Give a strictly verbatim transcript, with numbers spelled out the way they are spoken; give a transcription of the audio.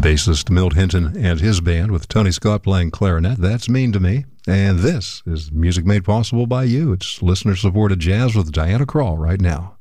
bassist Milt Hinton and his band with Tony Scott playing clarinet. That's Mean to Me. And this is music made possible by you. It's listener-supported jazz with Diana Krall right now.